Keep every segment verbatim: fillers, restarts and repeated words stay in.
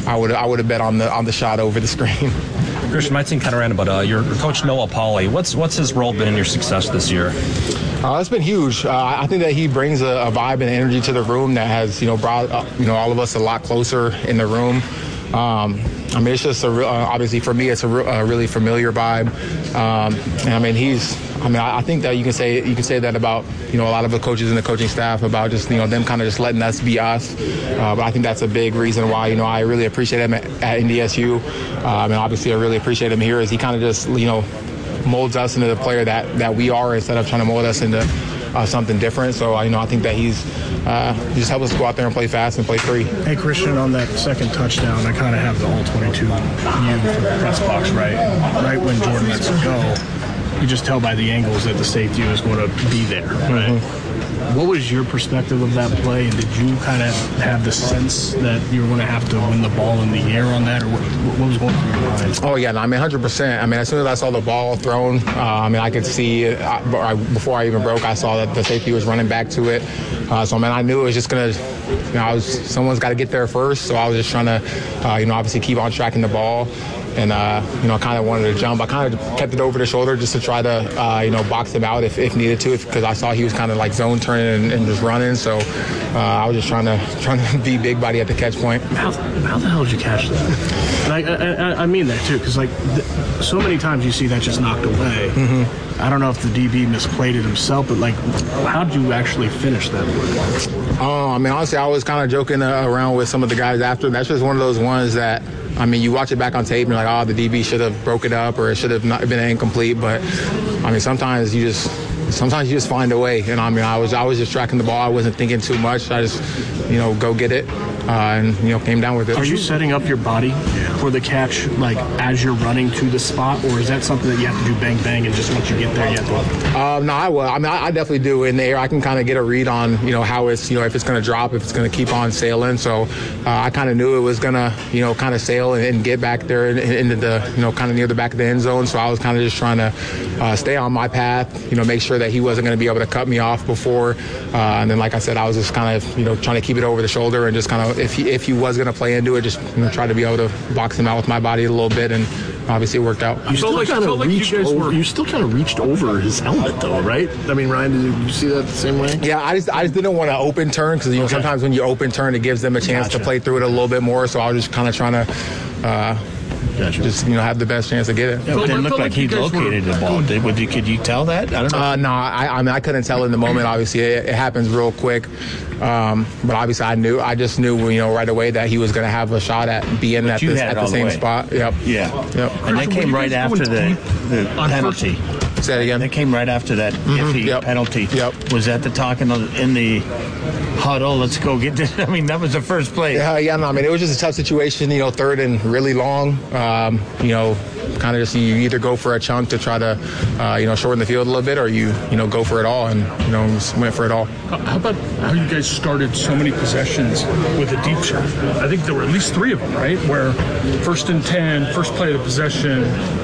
I would I would have bet on the on the shot over the screen. Christian, might seem kind of random, but uh, your coach Noah Pauley, what's what's his role been in your success this year? Uh, it's been huge. Uh, I think that he brings a, a vibe and energy to the room that has, you know, brought uh, you know all of us a lot closer in the room. Um, I mean, it's just a real, uh, obviously for me, it's a, re- a really familiar vibe. Um, and I mean, he's. I mean, I, I think that you can say you can say that about you know a lot of the coaches and the coaching staff about just you know them kind of just letting us be us. Uh, but I think that's a big reason why you know I really appreciate him at, at N D S U. Um, and obviously, I really appreciate him here as he kind of just you know molds us into the player that that we are instead of trying to mold us into uh, something different. So you know, I think that he's. Uh, he just helped us go out there and play fast and play free. Hey, Christian, on that second touchdown, I kind of have the all twenty-two view from the press box, right? Right when Jordan lets it go, you just tell by the angles that the safety was going to be there, right? Mm-hmm. What was your perspective of that play, and did you kind of have the sense that you were going to have to win the ball in the air on that, or what, what was going through your mind? Oh, yeah, no, I mean, one hundred percent. I mean, as soon as I saw the ball thrown, uh, I mean, I could see, uh, before I even broke, I saw that the safety was running back to it. Uh, so, I mean, I knew it was just going to, you know, I was, someone's got to get there first, so I was just trying to, uh, you know, obviously keep on tracking the ball. And, uh, you know, I kind of wanted to jump. I kind of kept it over the shoulder just to try to, uh, you know, box him out if, if needed to, because I saw he was kind of like zone turning and, and just running. So uh, I was just trying to trying to be big body at the catch point. How, how the hell did you catch that? Like, I, I, I mean that, too, because, like, th- so many times you see that just knocked away. Mm-hmm. I don't know if the D B misplayed it himself, but, like, how did you actually finish that one? Oh, I mean, honestly, I was kind of joking uh, around with some of the guys after. That's just one of those ones that, I mean, you watch it back on tape and you're like, oh, the D B should have broke it up or it should have not been incomplete. But, I mean, sometimes you just sometimes you just find a way. And, I mean, I was I was just tracking the ball. I wasn't thinking too much. I just, you know, go get it uh, and, you know, came down with it. Are you setting up your body for the catch, like, as you're running to the spot? Or is that something that you have to do bang, bang, and just once you get there, you have to? Um, no, I will. I mean, I, I definitely do. In the air, I can kind of get a read on, you know, how it's, you know, if it's going to drop, if it's going to keep on sailing. So uh, I kind of knew it was going to, you know, kind of sail and, and get back there into the, you know, kind of near the back of the end zone. So I was kind of just trying to uh, stay on my path, you know, make sure that he wasn't going to be able to cut me off before. Uh, and then, like I said, I was just kind of, you know, trying to keep it over the shoulder and just kind of, if he, if he was going to play into it, just, you know, try to be able to box him out with my body a little bit. And obviously it worked out. You still like, kind of like reached you guys over, were... you still kind of reached over his helmet, though, right? I mean, Ryan, did you see that the same way? Yeah, I just I just didn't want to open turn because, you know, okay. sometimes when you open turn, it gives them a chance Gotcha. to play through it a little bit more. So I was just kind of trying to uh, gotcha. just, you know, have the best chance to get it. Yeah, it didn't look like, like he located were... the ball. Did, would you, could you tell that? I don't know. Uh, no, I, I mean, I couldn't tell in the moment. Obviously, it, it happens real quick. Um, but obviously, I knew, I just knew, you know, right away that he was going to have a shot at being but at, this, at the same the spot. Yep. Yeah. Yep. And that came right after the, the penalty. Say it again. That came right after that mm-hmm. iffy yep. penalty. Yep. Was that the talk in the, in the huddle? Let's go get this. I mean, that was the first play. Yeah, yeah. No, I mean, it was just a tough situation. You know, third and really long. Um, you know, kind of just you either go for a chunk to try to, uh, you know, shorten the field a little bit, or you, you know, go for it all and you know just went for it all. How about how you guys started so many possessions with a deep shot? I think there were at least three of them, right? Where first and ten, first play of the possession,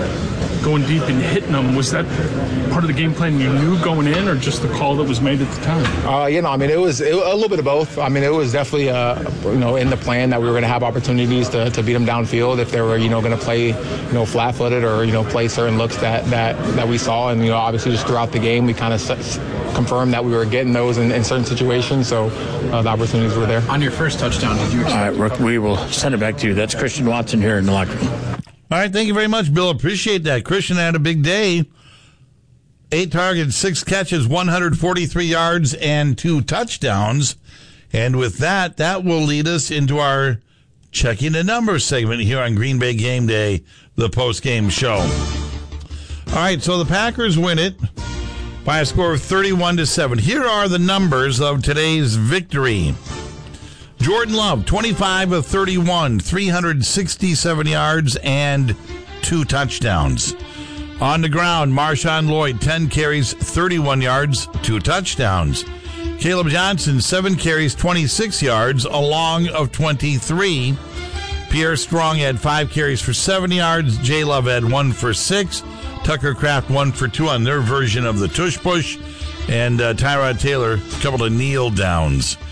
going deep and hitting them. Was that part of the game plan you knew going in, or just the call that was made at the time? Uh, you know, I mean, it was it, a little bit of both. I mean, it was definitely, uh, you know, in the plan that we were going to have opportunities to, to beat them downfield if they were, you know, going to play, you know, flat-footed or, you know, play certain looks that, that, that we saw. And, you know, obviously just throughout the game, we kind of confirmed that we were getting those in, in certain situations. So uh, the opportunities were there. On your first touchdown, did you... All right, Rook, we will send it back to you. That's Christian Watson here in the locker room. All right, thank you very much, Bill. Appreciate that. Christian had a big day. Eight targets, six catches, one hundred forty-three yards, and two touchdowns. And with that, that will lead us into our Checking the Numbers segment here on Green Bay Game Day, the post-game show. All right, so the Packers win it by a score of thirty-one to seven. Here are the numbers of today's victory. Jordan Love, twenty-five of thirty-one, three hundred sixty-seven yards and two touchdowns. On the ground, Marshawn Lloyd, ten carries, thirty-one yards, two touchdowns. Caleb Johnson, seven carries, twenty-six yards, a long of twenty-three. Pierre Strong had five carries for seven yards. Jay Love had one for six. Tucker Kraft, one for two on their version of the tush push. And uh, Tyrod Taylor, a couple of kneel downs.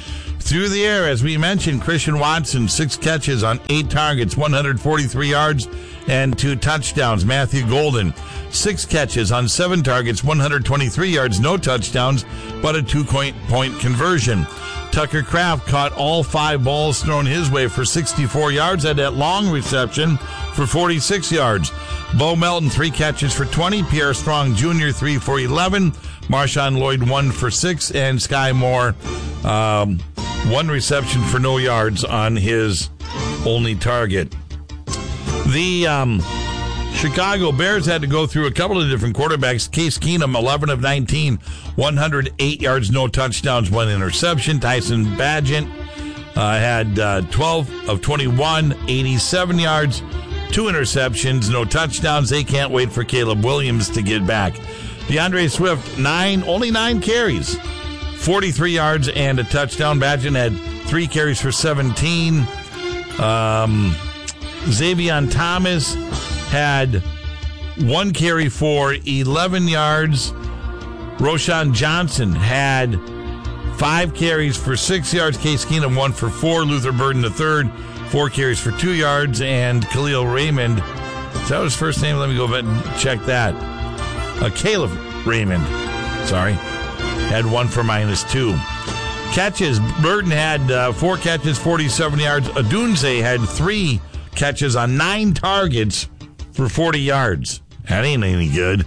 Through the air, as we mentioned, Christian Watson, six catches on eight targets, one hundred forty-three yards, and two touchdowns. Matthew Golden, six catches on seven targets, one hundred twenty-three yards, no touchdowns, but a two-point point conversion. Tucker Kraft caught all five balls thrown his way for sixty-four yards, had that long reception for forty-six yards. Bo Melton, three catches for twenty. Pierre Strong Junior, three for eleven. Marshawn Lloyd, one for six. And Sky Moore, um, one reception for no yards on his only target. The um, Chicago Bears had to go through a couple of different quarterbacks. Case Keenum, eleven of nineteen, one hundred eight yards, no touchdowns, one interception. Tyson Bagent uh, had uh, twelve of twenty-one, eighty-seven yards, two interceptions, no touchdowns. They can't wait for Caleb Williams to get back. DeAndre Swift, nine, only nine carries, forty-three yards and a touchdown. Bagent had three carries for seventeen. Um, Xavier Thomas had one carry for eleven yards. Roshan Johnson had five carries for six yards. Case Keenum, one for four. Luther Burden, the third, four carries for two yards. And Khalil Raymond, is that his first name? Let me go ahead and check that. Uh, Caleb Raymond, sorry, had one for minus two. Catches, Burden had uh, four catches, forty-seven yards. Adunze had three catches on nine targets for forty yards. That ain't any good.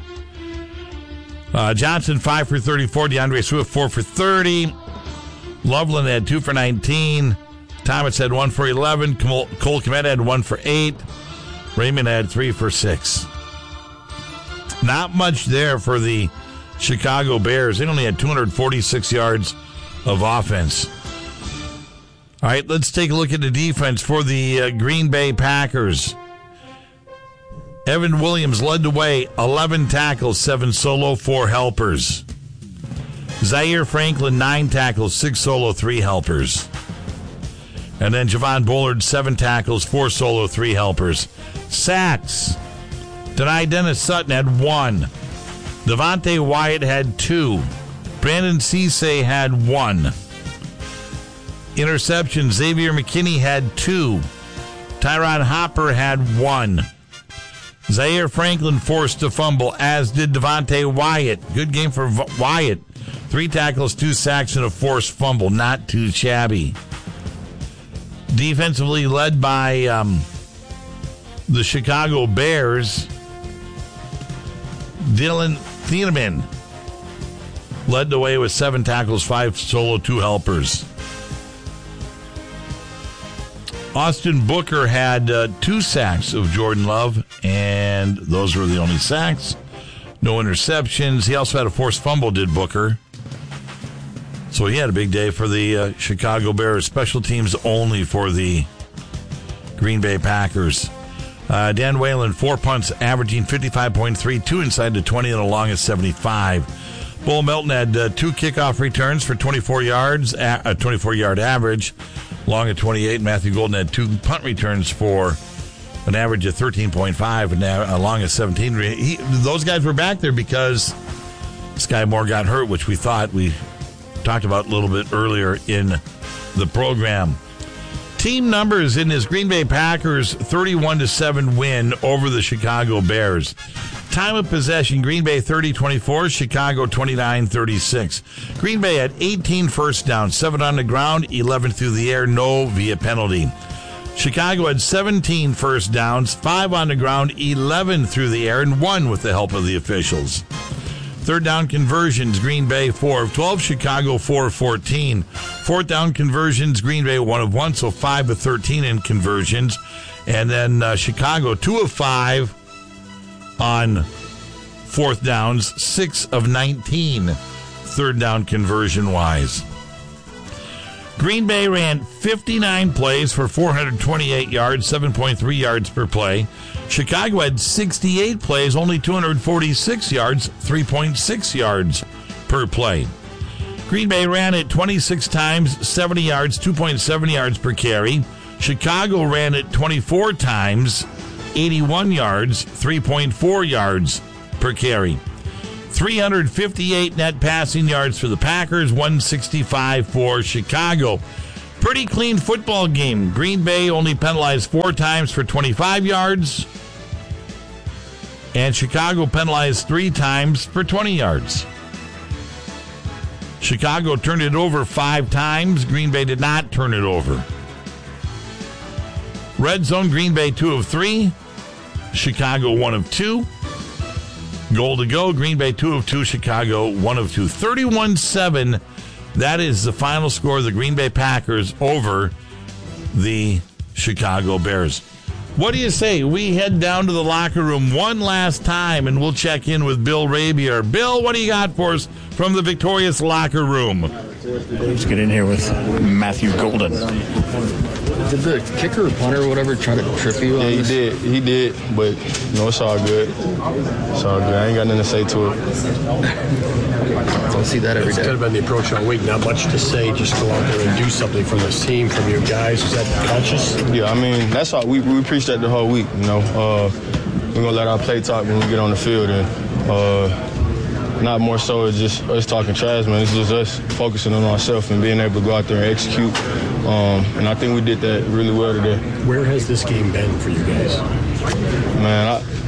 Uh, Johnson, five for thirty-four. DeAndre Swift, four for thirty. Loveland had two for nineteen. Thomas had one for eleven. Cole Kmet had one for eight. Raymond had three for six. Not much there for the Chicago Bears. They only had two hundred forty-six yards of offense. All right, let's take a look at the defense for the uh, Green Bay Packers. Evan Williams led the way, eleven tackles, seven solo, four helpers. Zaire Franklin, nine tackles, six solo, three helpers. And then Javon Bullard, seven tackles, four solo, three helpers. Sacks. Tonight, Dennis Sutton had one. Devontae Wyatt had two. Brandon Cisse had one. Interception, Xavier McKinney had two. Tyron Hopper had one. Zaire Franklin forced a fumble, as did Devontae Wyatt. Good game for v- Wyatt. Three tackles, two sacks, and a forced fumble. Not too shabby. Defensively led by um, the Chicago Bears, Dylan Thieneman led the way with seven tackles, five solo, two helpers. Austin Booker had uh, two sacks of Jordan Love, and those were the only sacks. No interceptions. He also had a forced fumble, did Booker. So he had a big day for the uh, Chicago Bears. Special teams only for the Green Bay Packers. Uh, Dan Whalen, four punts, averaging fifty-five point three, two inside the twenty, and a long of seventy-five. Bull Melton had uh, two kickoff returns for twenty-four yards, a uh, twenty-four-yard average, long of twenty-eight. Matthew Golden had two punt returns for an average of thirteen point five and a long of seventeen. He, those guys were back there because Sky Moore got hurt, which we thought we talked about a little bit earlier in the program. Team numbers in this Green Bay Packers thirty-one to seven win over the Chicago Bears. Time of possession, Green Bay thirty twenty-four, Chicago twenty-nine thirty-six. Green Bay had eighteen first downs, seven on the ground, eleven through the air, no via penalty. Chicago had seventeen first downs, five on the ground, eleven through the air, and one with the help of the officials. Third down conversions, Green Bay four of twelve, Chicago four of fourteen. Fourth down conversions, Green Bay one of one, so five of thirteen in conversions. And then uh, Chicago two of five on fourth downs, six of nineteen third down conversion-wise. Green Bay ran fifty-nine plays for four hundred twenty-eight yards, seven point three yards per play. Chicago had sixty-eight plays, only two hundred forty-six yards, three point six yards per play. Green Bay ran it twenty-six times, seventy yards, two point seven yards per carry. Chicago ran it twenty-four times, eighty-one yards, three point four yards per carry. three hundred fifty-eight net passing yards for the Packers, one sixty-five for Chicago. Pretty clean football game. Green Bay only penalized four times for twenty-five yards. And Chicago penalized three times for twenty yards. Chicago turned it over five times. Green Bay did not turn it over. Red zone, Green Bay two of three. Chicago one of two. Goal to go, Green Bay two of two. Chicago one of two. thirty-one seven. That is the final score of the Green Bay Packers over the Chicago Bears. What do you say? We head down to the locker room one last time, and we'll check in with Bill Rabier. Bill, what do you got for us from the victorious locker room? Let's get in here with Matthew Golden. Did the kicker or punter or whatever try to trip you? Yeah, he did. He did, but you know, it's all good. It's all good. I ain't got nothing to say to it. Don't see that every it's day. It's kind of been the approach all week. Not much to say. Just go out there and do something for this team, from your guys. Is that conscious? Yeah, I mean, that's all. We, we preached that the whole week, you know. Uh, we're going to let our play talk when we get on the field. And uh, not more so it's just us talking trash, man. It's just us focusing on ourselves and being able to go out there and execute. Um, and I think we did that really well today. Where has this game been for you guys? Man,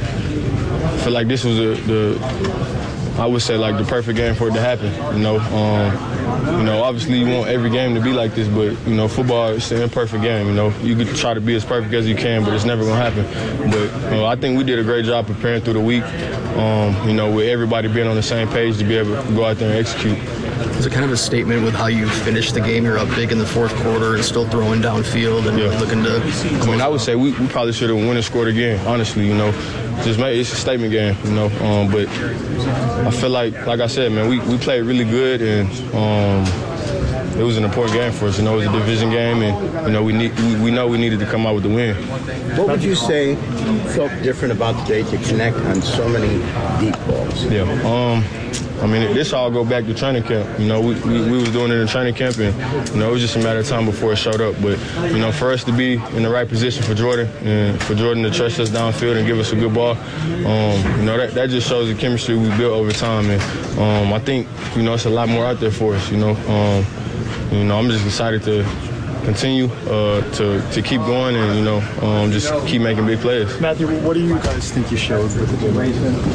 I feel like this was a, the, I would say, like the perfect game for it to happen. You know, um, you know, obviously you want every game to be like this, but you know, football is an imperfect game. You know, you could try to be as perfect as you can, but it's never gonna happen. But you know, I think we did a great job preparing through the week. Um, you know, with everybody being on the same page to be able to go out there and execute. Is it kind of a statement with how you finished the game? You're up big in the fourth quarter and still throwing downfield and yeah. looking to. I mean, I would say we, we probably should have won and scored again. Honestly, you know, just made it's a statement game, you know. Um, but I feel like, like I said, man, we, we played really good, and um, it was an important game for us. You know, it was a division game, and you know we need we, we know we needed to come out with the win. What would you say felt different about today to connect on so many deep balls? Yeah. Um, I mean, this all go back to training camp. You know, we, we, we was doing it in training camp, and, you know, it was just a matter of time before it showed up. But, you know, for us to be in the right position for Jordan and for Jordan to trust us downfield and give us a good ball, um, you know, that, that just shows the chemistry we built over time. And um, I think, you know, it's a lot more out there for us, you know. Um, you know, I'm just excited to continue uh, to, to keep going and, you know, um, just keep making big plays. Matthew, what do you guys think you showed with the game?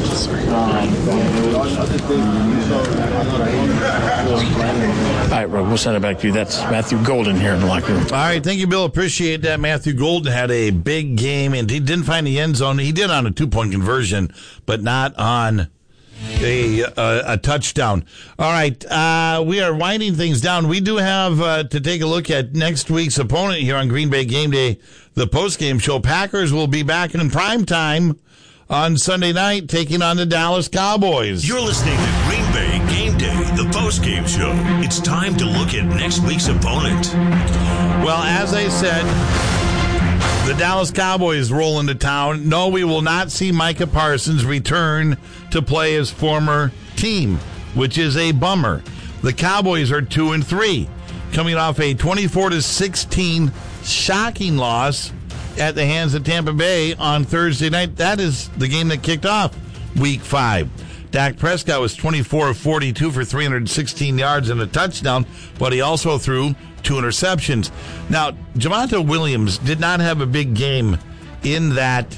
All right, Rob, we'll send it back to you. That's Matthew Golden here in the locker room. All right, thank you, Bill. Appreciate that. Matthew Golden had a big game, and he didn't find the end zone. He did on a two-point conversion, but not on A, uh, a touchdown. All right, uh, we are winding things down. We do have uh, to take a look at next week's opponent here on Green Bay Game Day, the post-game show. Packers will be back in prime time on Sunday night, taking on the Dallas Cowboys. You're listening to Green Bay Game Day, the post-game show. It's time to look at next week's opponent. Well, as I said, the Dallas Cowboys roll into town. No, we will not see Micah Parsons return to play his former team, which is a bummer. The Cowboys are two and three, coming off a twenty-four to sixteen shocking loss at the hands of Tampa Bay on Thursday night. That is the game that kicked off Week Five. Dak Prescott was twenty-four of forty-two for three hundred sixteen yards and a touchdown, but he also threw two interceptions. Now, Javonte Williams did not have a big game in that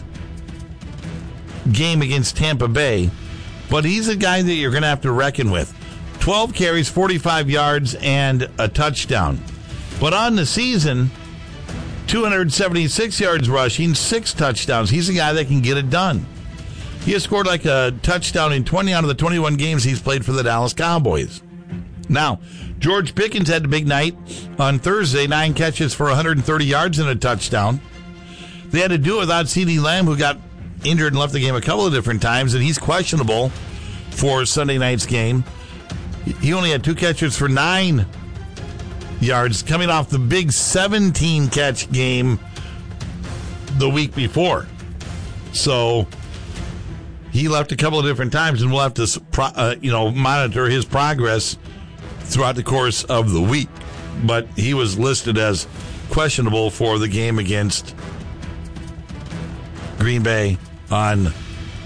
game against Tampa Bay, but he's a guy that you're going to have to reckon with. twelve carries, forty-five yards, and a touchdown. But on the season, two hundred seventy-six yards rushing, six touchdowns. He's a guy that can get it done. He has scored like a touchdown in twenty out of the twenty-one games he's played for the Dallas Cowboys. Now, George Pickens had a big night on Thursday, nine catches for one hundred thirty yards and a touchdown. They had to do it without CeeDee Lamb, who got injured and left the game a couple of different times, and he's questionable for Sunday night's game. He only had two catches for nine yards, coming off the big seventeen-catch game the week before. So he left a couple of different times, and we'll have to, uh, you know, monitor his progress throughout the course of the week. But he was listed as questionable for the game against Green Bay on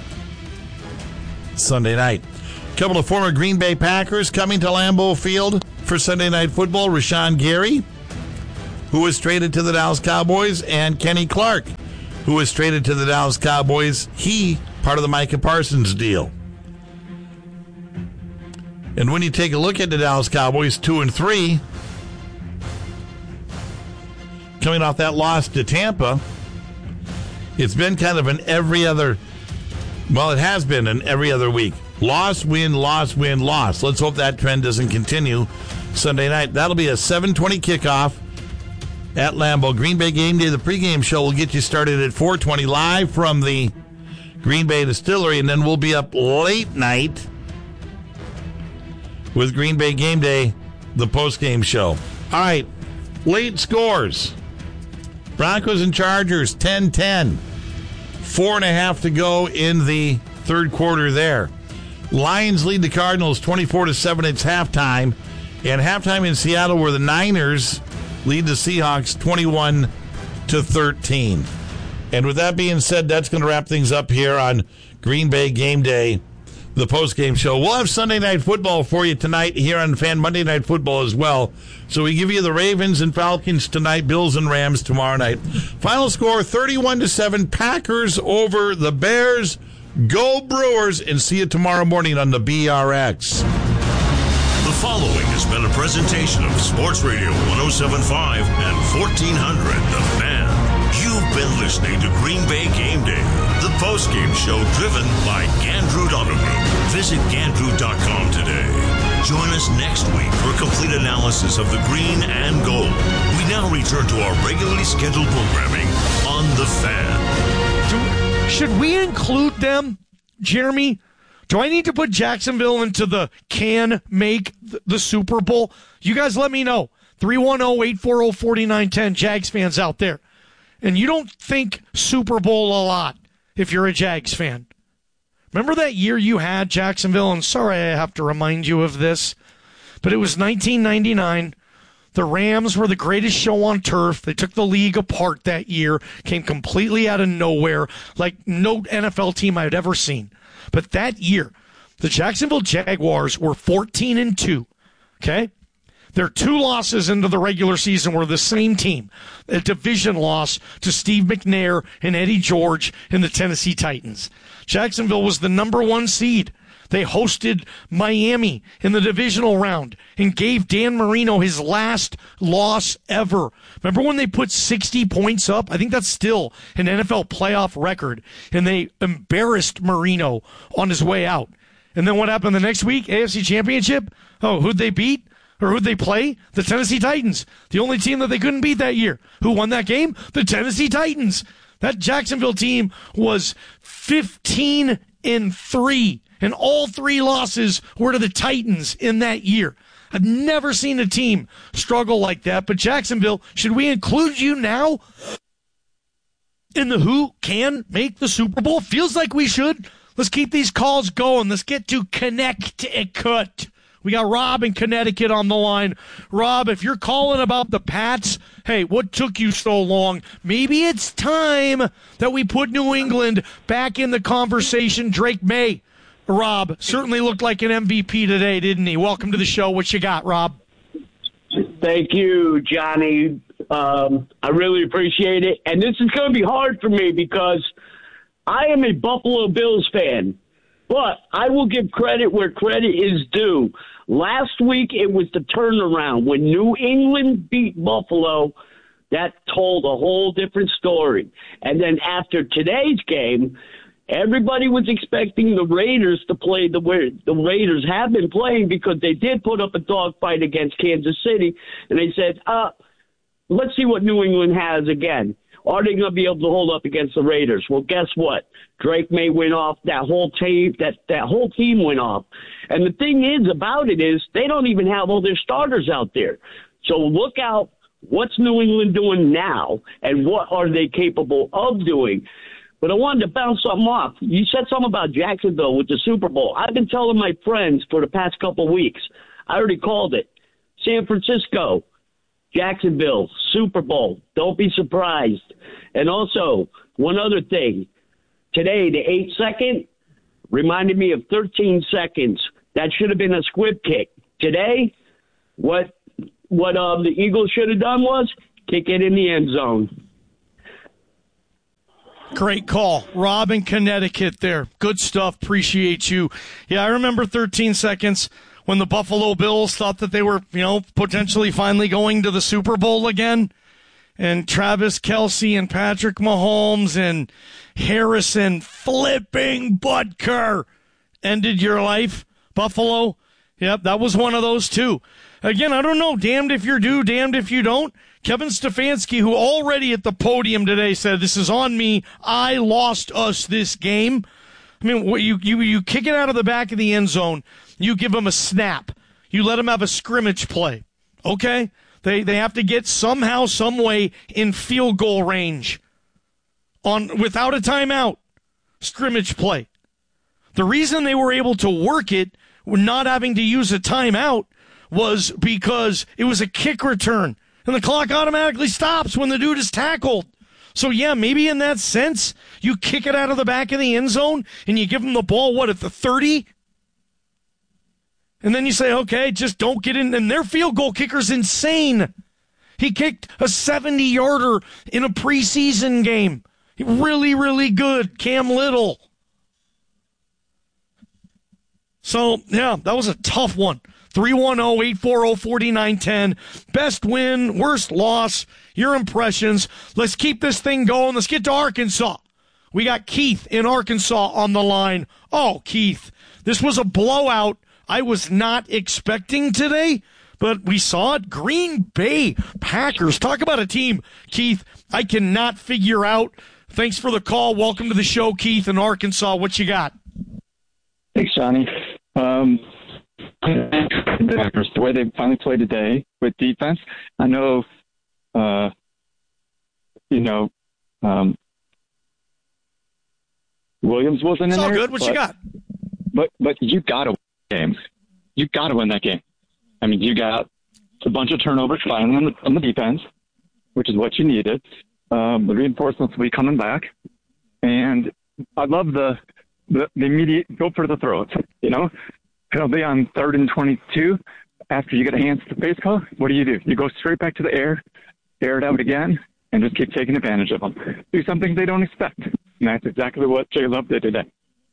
Sunday night. A couple of former Green Bay Packers coming to Lambeau Field for Sunday Night Football. Rashawn Gary who was traded to the Dallas Cowboys, and Kenny Clark, who was traded to the Dallas Cowboys. He, part of the Micah Parsons deal. And when you take a look at the Dallas Cowboys, two and three, coming off that loss to Tampa, it's been kind of an every other, well, it has been an every other week. Loss, win, loss, win, loss. Let's hope that trend doesn't continue Sunday night. That'll be a seven twenty kickoff at Lambeau. Green Bay Game Day, the pregame show, will get you started at four twenty live from the Green Bay Distillery, and then we'll be up late night with Green Bay Game Day, the postgame show. All right, late scores. Broncos and Chargers, ten ten. Four and a half to go in the third quarter there. Lions lead the Cardinals twenty-four to seven. It's halftime. And halftime in Seattle, where the Niners lead the Seahawks twenty-one to thirteen. And with that being said, that's going to wrap things up here on Green Bay Game Day, the postgame show. We'll have Sunday Night Football for you tonight here on Fan Monday Night Football as well. So we give you the Ravens and Falcons tonight, Bills and Rams tomorrow night. Final score, thirty-one to seven, Packers over the Bears. Go Brewers, and see you tomorrow morning on the B R X. The following has been a presentation of Sports Radio one oh seven point five and fourteen hundred The Fan. You've been listening to Green Bay Game Day, the postgame show driven by Gandrud Auto Group. Visit Gandrud dot com today. Join us next week for a complete analysis of the green and gold. We now return to our regularly scheduled programming on The Fan. Do, should we include them, Jeremy? Do I need to put Jacksonville into the can make the Super Bowl? You guys let me know. three one zero, eight four zero, four nine one zero, Jags fans out there. And you don't think Super Bowl a lot if you're a Jags fan. Remember that year you had Jacksonville? And sorry I have to remind you of this, but it was nineteen ninety-nine. The Rams were the greatest show on turf. They took the league apart that year, came completely out of nowhere, like no N F L team I had ever seen. But that year, the Jacksonville Jaguars were fourteen and two, okay? Their two losses into the regular season were the same team, a division loss to Steve McNair and Eddie George and the Tennessee Titans. Jacksonville was the number one seed. They hosted Miami in the divisional round and gave Dan Marino his last loss ever. Remember when they put sixty points up? I think that's still an N F L playoff record. And they embarrassed Marino on his way out. And then what happened the next week? A F C Championship? Oh, who'd they beat? Or who'd they play? The Tennessee Titans. The only team that they couldn't beat that year. Who won that game? The Tennessee Titans. That Jacksonville team was fifteen and three. And all three losses were to the Titans in that year. I've never seen a team struggle like that. But Jacksonville, should we include you now in the who can make the Super Bowl? Feels like we should. Let's keep these calls going. Let's get to Connecticut. We got Rob in Connecticut on the line. Rob, if you're calling about the Pats, hey, what took you so long? Maybe it's time that we put New England back in the conversation. Drake May. Rob certainly looked like an M V P today, didn't he? Welcome to the show. What you got, Rob? Thank you, Johnny. Um, I really appreciate it. And this is going to be hard for me because I am a Buffalo Bills fan. But I will give credit where credit is due. Last week, it was the turnaround. When New England beat Buffalo, that told a whole different story. And then after today's game, everybody was expecting the Raiders to play the way the Raiders have been playing because they did put up a dogfight against Kansas City. And they said, uh, let's see what New England has again. Are they going to be able to hold up against the Raiders? Well, guess what? Drake May went off. That whole team, that, that whole team went off. And the thing is about it is they don't even have all their starters out there. So look out. What's New England doing now, and what are they capable of doing? But I wanted to bounce something off. You said something about Jacksonville with the Super Bowl. I've been telling my friends for the past couple of weeks. I already called it. San Francisco, Jacksonville, Super Bowl. Don't be surprised. And also, one other thing. Today, the eight second reminded me of thirteen seconds. That should have been a squib kick. Today, what what um, the Eagles should have done was kick it in the end zone. Great call. Rob in Connecticut there. Good stuff. Appreciate you. Yeah, I remember thirteen seconds when the Buffalo Bills thought that they were, you know, potentially finally going to the Super Bowl again. And Travis Kelce and Patrick Mahomes and Harrison flipping Butker ended your life. Buffalo, yep, that was one of those too. Again, I don't know. Damned if you do, damned if you don't. Kevin Stefanski, who already at the podium today said, this is on me. I lost us this game. I mean, you, you, you kick it out of the back of the end zone. You give them a snap. You let them have a scrimmage play. Okay? They, they have to get somehow, some way in field goal range on without a timeout. Scrimmage play. The reason they were able to work it, not having to use a timeout, was because it was a kick return. And the clock automatically stops when the dude is tackled. So, yeah, maybe in that sense, you kick it out of the back of the end zone and you give them the ball, what, at the thirty? And then you say, okay, just don't get in. And their field goal kicker's insane. He kicked a seventy-yarder in a preseason game. Really, really good. Cam Little. So, yeah, that was a tough one. three one zero, eight four zero, four nine one zero. Best win, worst loss, your impressions. Let's keep this thing going. Let's get to Arkansas. We got Keith in Arkansas on the line. Oh, Keith, this was a blowout I was not expecting today, but we saw it. Green Bay Packers. Talk about a team, Keith, I cannot figure out. Thanks for the call. Welcome to the show, Keith in Arkansas. What you got? Thanks, Johnny. Um, the Packers, the way they finally played today with defense, I know, uh, you know, um, Williams wasn't it's in all there. Good. What but, you got? But but you got to win games. You got to win that game. I mean, you got a bunch of turnovers finally on the, on the defense, which is what you needed. Um, the reinforcements will be coming back, and I love the the, the immediate go for the throws. You know, penalty on third and twenty-two after you get a hands to face call. What do you do? You go straight back to the air, air it out again, and just keep taking advantage of them. Do something they don't expect, and that's exactly what Jay Love did today.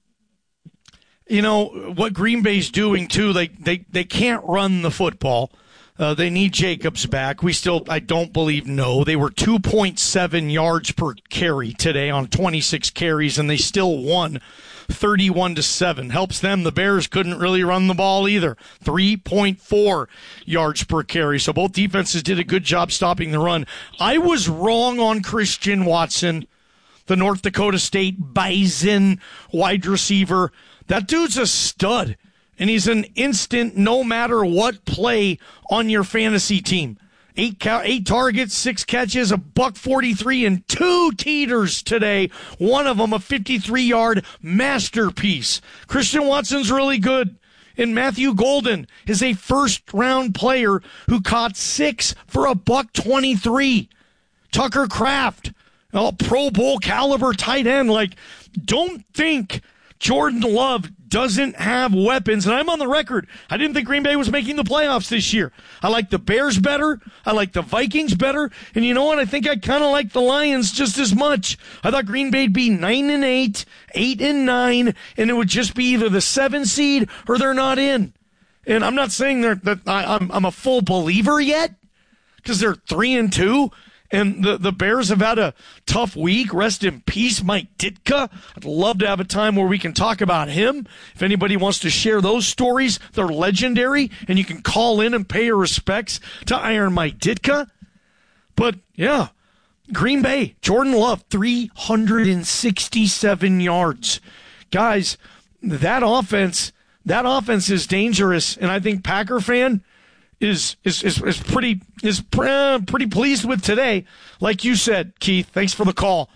You know, what Green Bay's doing, too, they, they, they can't run the football. Uh, they need Jacobs back. We still, I don't believe, no. They were two point seven yards per carry today on twenty-six carries, and they still won thirty-one to seven. Helps them. The Bears couldn't really run the ball either. three point four yards per carry. So both defenses did a good job stopping the run. I was wrong on Christian Watson, the North Dakota State Bison wide receiver. That dude's a stud, and he's an instant no matter what play on your fantasy team. Eight ca- eight targets, six catches, a buck forty-three, and two teeters today. One of them a fifty-three-yard masterpiece. Christian Watson's really good. And Matthew Golden is a first-round player who caught six for a buck twenty-three. Tucker Kraft, a Pro Bowl caliber tight end. Like, don't think Jordan Love doesn't have weapons. And I'm on the record. I didn't think Green Bay was making the playoffs this year. I like the Bears better. I like the Vikings better. And you know what? I think I kind of like the Lions just as much. I thought Green Bay'd be nine and eight, eight and nine, and it would just be either the seven seed or they're not in. And I'm not saying they're, that I, I'm, I'm a full believer yet because they're three and two. And the, the Bears have had a tough week. Rest in peace, Mike Ditka. I'd love to have a time where we can talk about him. If anybody wants to share those stories, they're legendary, and you can call in and pay your respects to Iron Mike Ditka. But, yeah, Green Bay, Jordan Love, three hundred sixty-seven yards. Guys, that offense, that offense is dangerous, and I think Packer fan, Is, is is is pretty is uh, pretty pleased with today. Like you said, Keith, thanks for the call.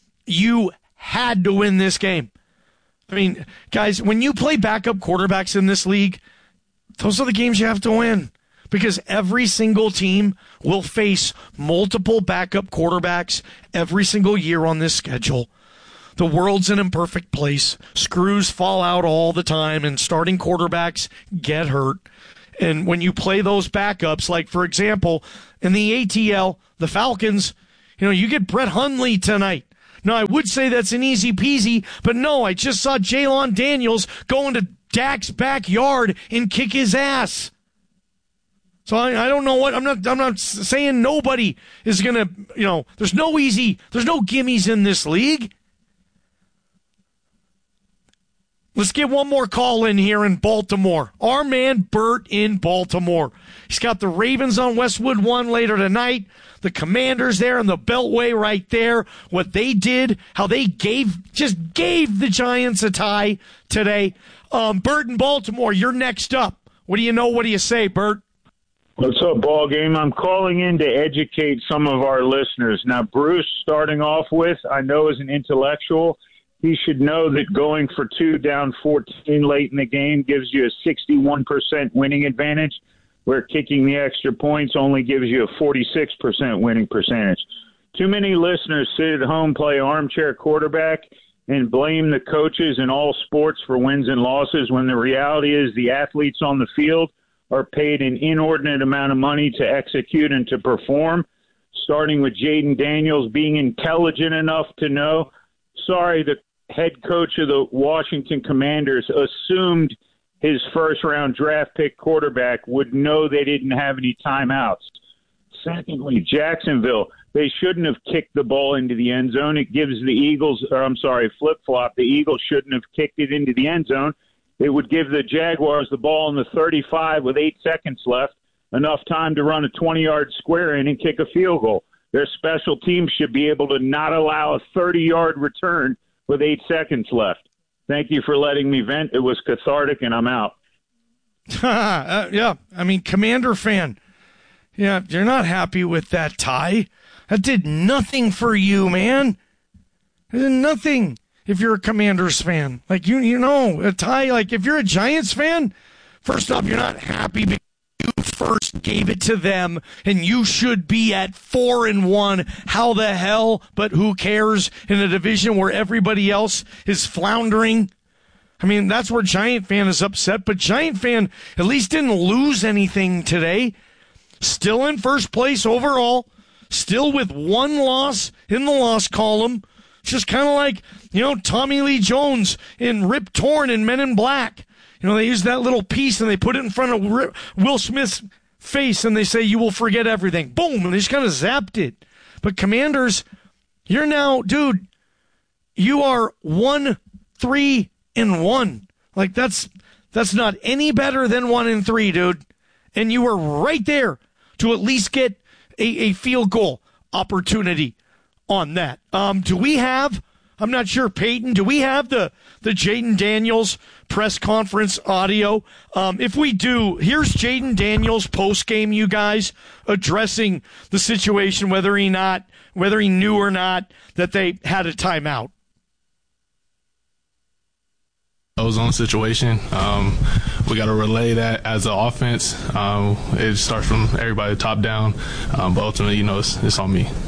You had to win this game. I mean, guys, when you play backup quarterbacks in this league, those are the games you have to win because every single team will face multiple backup quarterbacks every single year on this schedule. The world's an imperfect place. Screws fall out all the time, and starting quarterbacks get hurt. And when you play those backups, like, for example, in the A T L, the Falcons, you know, you get Brett Hundley tonight. Now, I would say that's an easy peasy, but no, I just saw Jalon Daniels go into Dak's backyard and kick his ass. So I, I don't know what I'm not. I'm not saying nobody is gonna. You know, there's no easy. There's no gimmies in this league. Let's get one more call in here in Baltimore. Our man Bert in Baltimore. He's got the Ravens on Westwood One later tonight. The Commanders there in the Beltway right there. What they did, how they gave, just gave the Giants a tie today. Um, Bert in Baltimore, you're next up. What do you know? What do you say, Bert? What's up, ball game? I'm calling in to educate some of our listeners. Now, Bruce, starting off with, I know as an intellectual, he should know that going for two down fourteen late in the game gives you a sixty-one percent winning advantage, where kicking the extra points only gives you a forty-six percent winning percentage. Too many listeners sit at home, play armchair quarterback, and blame the coaches in all sports for wins and losses, when the reality is the athletes on the field are paid an inordinate amount of money to execute and to perform, starting with Jaden Daniels being intelligent enough to know, sorry, the head coach of the Washington Commanders assumed his first-round draft pick quarterback would know they didn't have any timeouts. Secondly, Jacksonville, they shouldn't have kicked the ball into the end zone. It gives the Eagles, or I'm sorry, flip-flop, the Eagles shouldn't have kicked it into the end zone. It would give the Jaguars the ball in the thirty-five with eight seconds left, enough time to run a twenty-yard square in and kick a field goal. Their special teams should be able to not allow a thirty-yard return with eight seconds left. Thank you for letting me vent. It was cathartic, and I'm out. uh, yeah, I mean, Commander fan, yeah, you're not happy with that tie. That did nothing for you, man. It did nothing if you're a Commanders fan. Like, you you know, a tie, like, if you're a Giants fan, first off, you're not happy because you first gave it to them, and you should be at four and one. How the hell? But who cares in a division where everybody else is floundering? I mean, that's where Giant fan is upset, but Giant fan at least didn't lose anything today. Still in first place overall, still with one loss in the loss column. It's just kind of like, you know, Tommy Lee Jones in Rip Torn in Men in Black. You know, they use that little piece and they put it in front of Rip, Will Smith's face and they say, you will forget everything. Boom, and they just kind of zapped it. But Commanders, you're now, dude, you are one, three, and one. Like, that's that's not any better than one and three, dude. And you were right there to at least get a, a field goal opportunity on that. Um, do we have, I'm not sure, Peyton, do we have the, the Jaden Daniels press conference audio? Um, if we do, here's Jaden Daniels post-game, you guys, addressing the situation, whether he not, whether he knew or not that they had a timeout. Zone situation. Um, we got to relay that as an offense. Um, it starts from everybody top down, um, but ultimately, you know, it's, it's on me.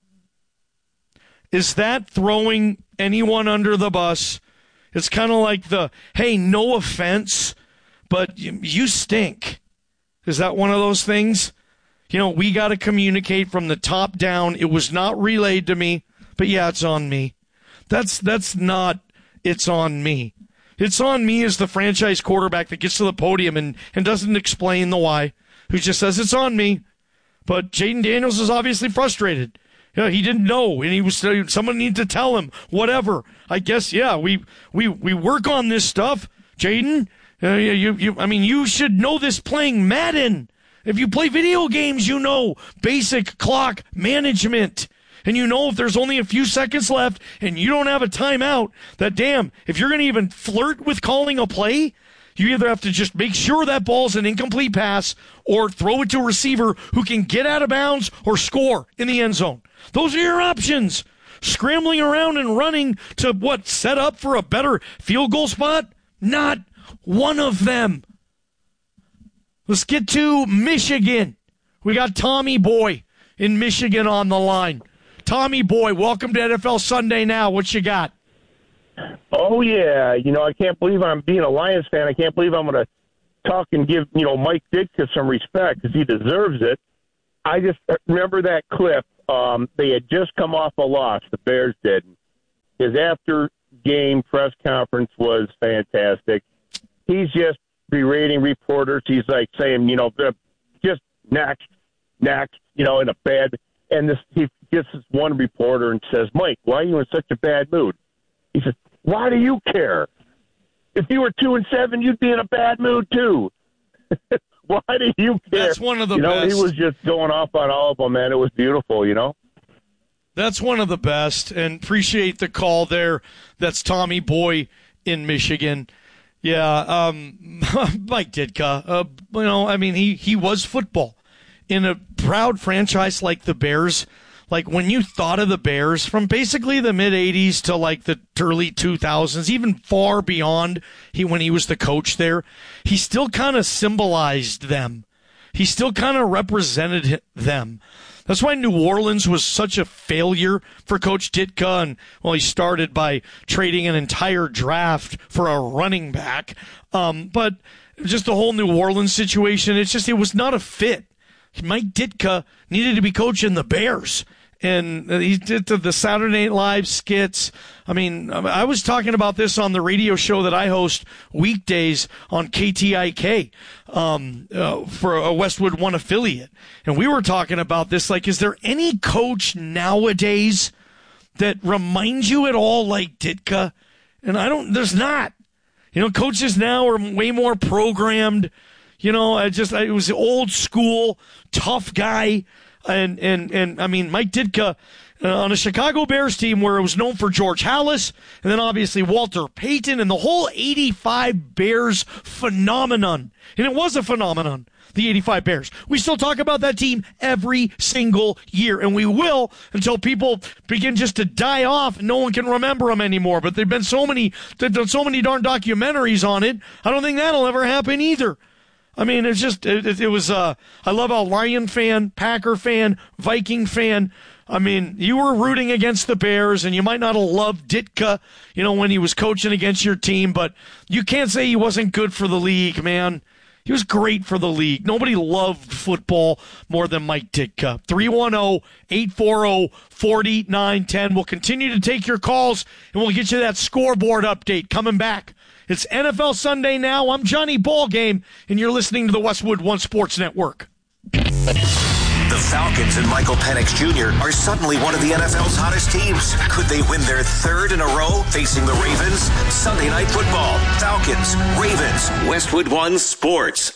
Is that throwing anyone under the bus? It's kind of like the, hey, no offense, but you, you stink. Is that one of those things? You know, we got to communicate from the top down. It was not relayed to me, but yeah, it's on me. That's that's not, it's on me. It's on me as the franchise quarterback that gets to the podium and, and doesn't explain the why, who just says it's on me. But Jaden Daniels is obviously frustrated. You know, he didn't know, and he was someone needed to tell him. Whatever. I guess, yeah, we we, we work on this stuff. Jaden, uh, you, you, I mean, you should know this playing Madden. If you play video games, you know basic clock management. And you know if there's only a few seconds left and you don't have a timeout, that damn, if you're going to even flirt with calling a play, you either have to just make sure that ball's an incomplete pass or throw it to a receiver who can get out of bounds or score in the end zone. Those are your options. Scrambling around and running to, what, set up for a better field goal spot? Not one of them. Let's get to Michigan. We got Tommy Boy in Michigan on the line. Tommy Boy, welcome to N F L Sunday Now. What you got? Oh, yeah. You know, I can't believe I'm being a Lions fan. I can't believe I'm going to talk and give, you know, Mike Ditka some respect because he deserves it. I just remember that clip. Um, they had just come off a loss, the Bears did. His after-game press conference was fantastic. He's just berating reporters. He's like saying, you know, just next, next, you know, in a bad. And this, he gets this one reporter and says, Mike, why are you in such a bad mood? He says, why do you care? If you were two and seven, you'd be in a bad mood too. Why do you care? That's one of the you best. know, he was just going off on all of them, man. It was beautiful, you know. That's one of the best, and appreciate the call there. That's Tommy Boy in Michigan. Yeah, um, Mike Ditka. Uh, you know, I mean, he he was football in a proud franchise like the Bears. Like when you thought of the Bears from basically the mid eighties to like the early two thousands, even far beyond he when he was the coach there, he still kind of symbolized them. He still kind of represented them. That's why New Orleans was such a failure for Coach Ditka. And, well, he started by trading an entire draft for a running back. Um, but just the whole New Orleans situation, it's just, it was not a fit. Mike Ditka needed to be coaching the Bears. And he did the Saturday Night Live skits. I mean, I was talking about this on the radio show that I host weekdays on K T I K um, uh, for a Westwood One affiliate. And we were talking about this, like, is there any coach nowadays that reminds you at all like Ditka? And I don't, there's not. You know, coaches now are way more programmed. You know, I just, I, it was old school, tough guy. And, and, and I mean, Mike Ditka uh, on a Chicago Bears team where it was known for George Halas and then obviously Walter Payton and the whole eighty-five Bears phenomenon. And it was a phenomenon, the eighty-five Bears. We still talk about that team every single year, and we will until people begin just to die off and no one can remember them anymore. But there've been so many, they've done so many darn documentaries on it. I don't think that'll ever happen either. I mean, it's just, it, it was, uh, I love how Lion fan, Packer fan, Viking fan. I mean, you were rooting against the Bears, and you might not have loved Ditka, you know, when he was coaching against your team, but you can't say he wasn't good for the league, man. He was great for the league. Nobody loved football more than Mike Ditka. three one zero, eight four zero, four nine one zero. We'll continue to take your calls, and we'll get you that scoreboard update coming back. It's N F L Sunday now. I'm Johnny Ballgame, and you're listening to the Westwood One Sports Network. The Falcons and Michael Penix Junior are suddenly one of the N F L's hottest teams. Could they win their third in a row facing the Ravens? Sunday Night Football. Falcons, Ravens, Westwood One Sports.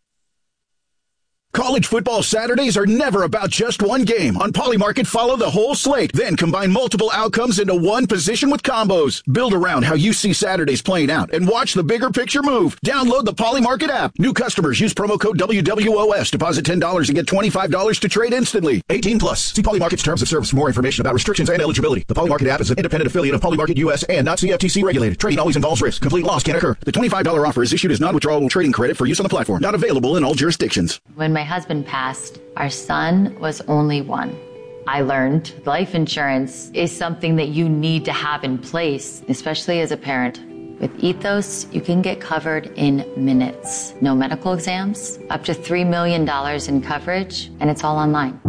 College football Saturdays are never about just one game. On Polymarket, follow the whole slate, then combine multiple outcomes into one position with combos. Build around how you see Saturdays playing out and watch the bigger picture move. Download the Polymarket app. New customers use promo code W W O S. Deposit ten dollars and get twenty-five dollars to trade instantly. eighteen plus. See Polymarket's terms of service for more information about restrictions and eligibility. The Polymarket app is an independent affiliate of Polymarket U S and not C F T C regulated. Trading always involves risk. Complete loss can occur. The twenty-five dollars offer is issued as non-withdrawable trading credit for use on the platform. Not available in all jurisdictions. When my husband passed, our son was only one. I learned life insurance is something that you need to have in place, especially as a parent. With Ethos, you can get covered in minutes. No medical exams, up to three million dollars in coverage, and it's all online.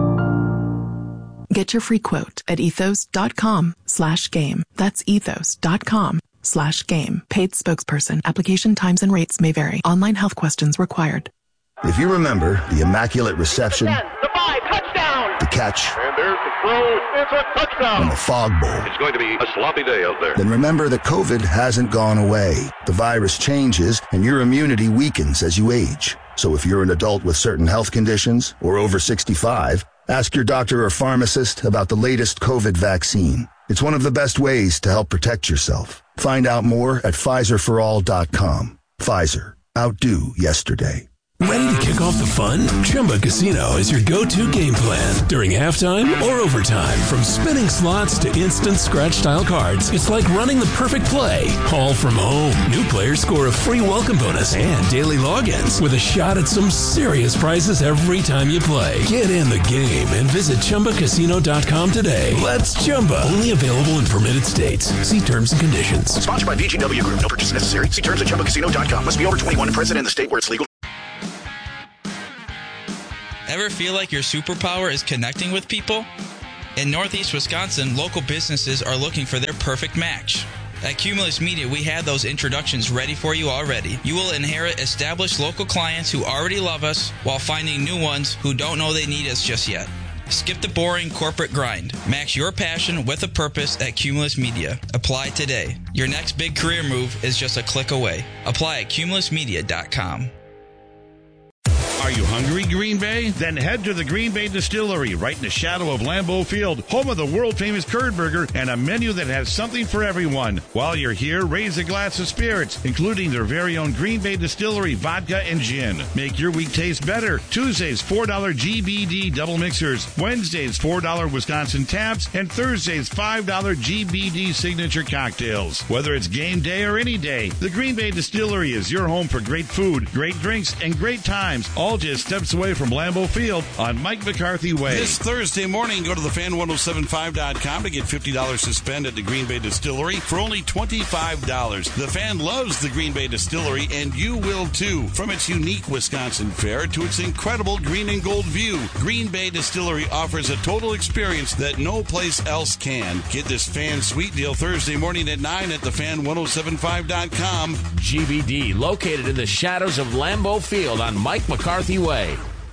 Get your free quote at ethos.com slash game. That's ethos.com slash game. Paid spokesperson. Application times and rates may vary. Online health questions required. If you remember the Immaculate Reception, the five, touchdown, the catch, and there's the throw, it's a touchdown, and the Fog Bowl, it's going to be a sloppy day out there. Then remember that COVID hasn't gone away. The virus changes, and your immunity weakens as you age. So if you're an adult with certain health conditions or over sixty-five, ask your doctor or pharmacist about the latest COVID vaccine. It's one of the best ways to help protect yourself. Find out more at Pfizer for all dot com. Pfizer. Outdo yesterday. Ready to kick off the fun? Chumba Casino is your go-to game plan during halftime or overtime. From spinning slots to instant scratch-style cards, it's like running the perfect play, all from home. New players score a free welcome bonus and daily logins with a shot at some serious prizes every time you play. Get in the game and visit Chumba Casino dot com today. Let's Chumba. Only available in permitted states. See terms and conditions. Sponsored by V G W Group. No purchase necessary. See terms at Chumba Casino dot com. Must be over twenty-one and present in the state where it's legal. Ever feel like your superpower is connecting with people? In Northeast Wisconsin, local businesses are looking for their perfect match. At Cumulus Media, we have those introductions ready for you already. You will inherit established local clients who already love us while finding new ones who don't know they need us just yet. Skip the boring corporate grind. Match your passion with a purpose at Cumulus Media. Apply today. Your next big career move is just a click away. Apply at cumulus media dot com. Are you hungry, Green Bay? Then head to the Green Bay Distillery, right in the shadow of Lambeau Field, home of the world-famous curd burger and a menu that has something for everyone. While you're here, raise a glass of spirits, including their very own Green Bay Distillery vodka and gin. Make your week taste better. Tuesdays, four dollars G B D double mixers. Wednesdays, four dollars Wisconsin taps. And Thursdays, five dollars G B D signature cocktails. Whether it's game day or any day, the Green Bay Distillery is your home for great food, great drinks, and great times, all just steps away from Lambeau Field on Mike McCarthy Way. This Thursday morning, go to the fan ten seventy-five dot com to get fifty dollars to spend at the Green Bay Distillery for only twenty-five dollars. The Fan loves the Green Bay Distillery, and you will too. From its unique Wisconsin fare to its incredible green and gold view, Green Bay Distillery offers a total experience that no place else can. Get this Fan Sweet Deal Thursday morning at nine at the fan ten seventy-five dot com. G B D, located in the shadows of Lambeau Field on Mike McCarthy Way.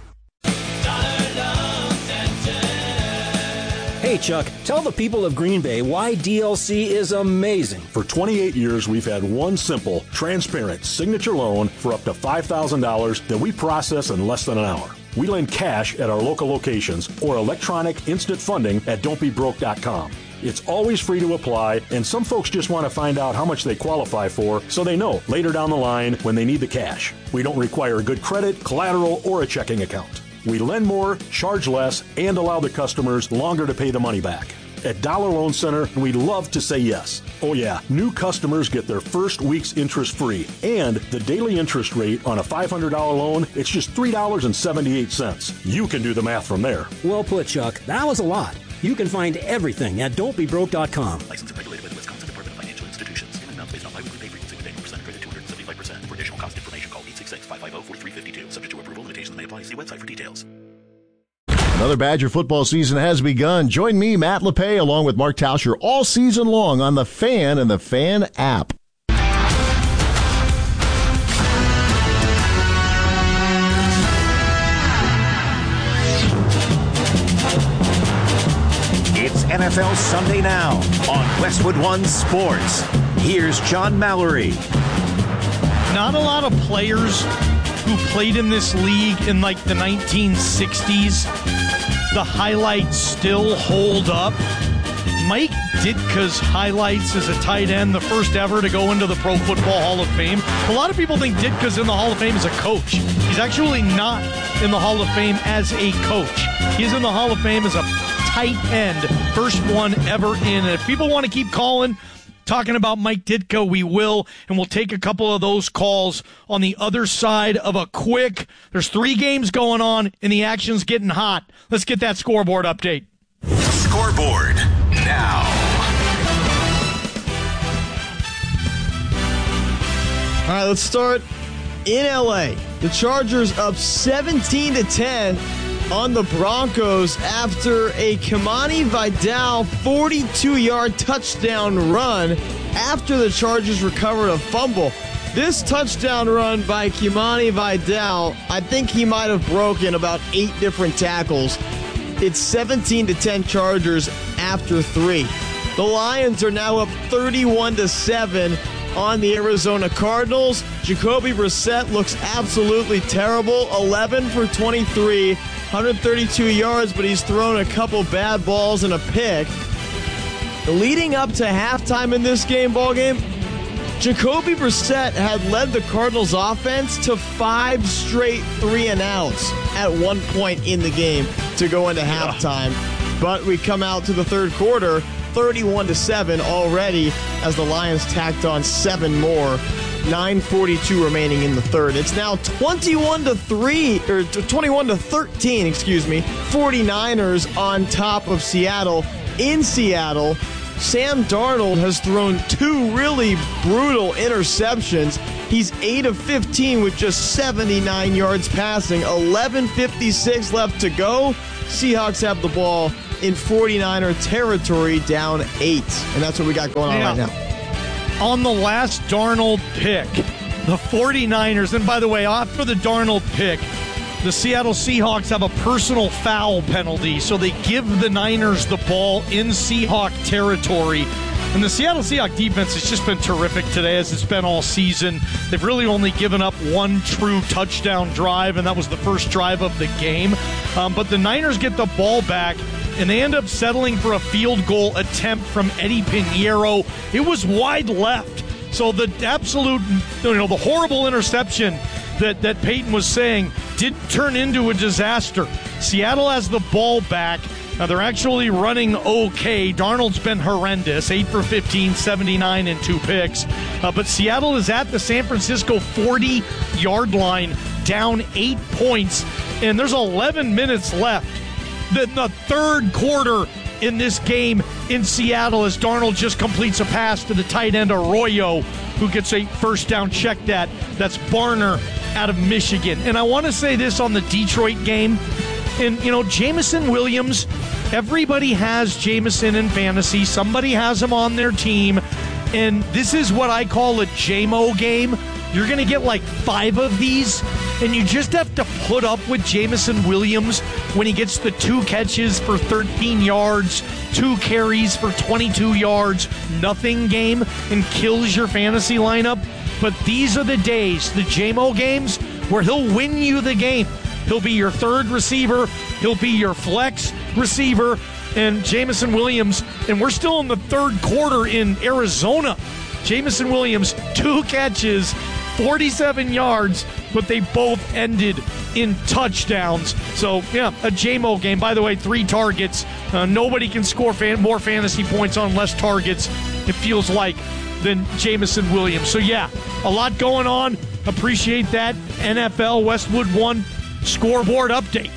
Hey, Chuck, tell the people of Green Bay why D L C is amazing. For twenty-eight years, we've had one simple, transparent signature loan for up to five thousand dollars that we process in less than an hour. We lend cash at our local locations or electronic instant funding at don't be broke dot com. It's always free to apply, and some folks just want to find out how much they qualify for so they know later down the line when they need the cash. We don't require good credit, collateral, or a checking account. We lend more, charge less, and allow the customers longer to pay the money back. At Dollar Loan Center, we love to say yes. Oh yeah, new customers get their first week's interest free. And the daily interest rate on a five hundred dollars loan, it's just three dollars and seventy-eight cents. You can do the math from there. Well put, Chuck. That was a lot. You can find everything at don't be broke dot com. Licensed and regulated by the Wisconsin Department of Financial Institutions. In amounts based on biweekly pay frequency with annual percent credit two hundred seventy-five percent. For additional cost information, call eight six six, five five zero, four three five two. Subject to approval, limitations may apply. See website for details. Another Badger football season has begun. Join me, Matt LePay, along with Mark Tauscher all season long on The Fan and The Fan app. It's N F L Sunday Now on Westwood One Sports. Here's John Mallory. Not a lot of players who played in this league in like the nineteen sixties. The highlights still hold up. Mike Ditka's highlights as a tight end, the first ever to go into the Pro Football Hall of Fame. A lot of people think Ditka's in the Hall of Fame as a coach. He's actually not in the Hall of Fame as a coach. He's in the Hall of Fame as a tight end, first one ever in. And if people want to keep calling, talking about Mike Ditka, we will, and we'll take a couple of those calls on the other side of a quick. There's three games going on, and the action's getting hot. Let's get that scoreboard update. Scoreboard now. All right, let's start in L A. The Chargers up seventeen to ten on the Broncos after a Kimani Vidal forty-two-yard touchdown run after the Chargers recovered a fumble. This touchdown run by Kimani Vidal, I think he might have broken about eight different tackles. It's seventeen to ten Chargers after three. The Lions are now up thirty-one to seven on the Arizona Cardinals. Jacoby Brissett looks absolutely terrible. eleven for twenty-three, one hundred thirty-two yards, but he's thrown a couple bad balls and a pick. Leading up to halftime in this game, ball game, Jacoby Brissett had led the Cardinals offense to five straight three and outs at one point in the game to go into halftime. But we come out to the third quarter, thirty-one to seven already, as the Lions tacked on seven more. nine forty-two remaining in the third. It's now twenty-one to three, or twenty-one to thirteen, excuse me. forty-niners on top of Seattle. In Seattle, Sam Darnold has thrown two really brutal interceptions. He's eight of fifteen with just seventy-nine yards passing. eleven fifty-six left to go. Seahawks have the ball in forty-niner territory, down eight. And that's what we got going on yeah. right now. On the last Darnold pick, the forty-niners, and by the way, after the Darnold pick, the Seattle Seahawks have a personal foul penalty, so they give the Niners the ball in Seahawk territory. And the Seattle Seahawks defense has just been terrific today, as it's been all season. They've really only given up one true touchdown drive, and that was the first drive of the game. Um, but the Niners get the ball back, and they end up settling for a field goal attempt from Eddie Pinheiro. It was wide left. So the absolute, you know, the horrible interception that, that Peyton was saying did turn into a disaster. Seattle has the ball back. Now, they're actually running okay. Darnold's been horrendous, eight for fifteen, seventy-nine, and two picks. Uh, but Seattle is at the San Francisco forty-yard line, down eight points, and there's eleven minutes left. The, the third quarter in this game in Seattle, as Darnold just completes a pass to the tight end Arroyo, who gets a first down. Check that. That's Barner out of Michigan. And I want to say this on the Detroit game. And, you know, Jameson Williams, everybody has Jameson in fantasy. Somebody has him on their team. And this is what I call a J M O game. You're going to get like five of these, and you just have to put up with Jameson Williams when he gets the two catches for thirteen yards, two carries for twenty-two yards, nothing game, and kills your fantasy lineup. But these are the days, the J M O games, where he'll win you the game. He'll be your third receiver. He'll be your flex receiver. And Jameson Williams, and we're still in the third quarter in Arizona. Jameson Williams, two catches, forty-seven yards, but they both ended in touchdowns. So, yeah, a J M O game. By the way, three targets. Uh, nobody can score fan- more fantasy points on less targets, it feels like, than Jameson Williams. So, yeah, a lot going on. Appreciate that. N F L Westwood One scoreboard update.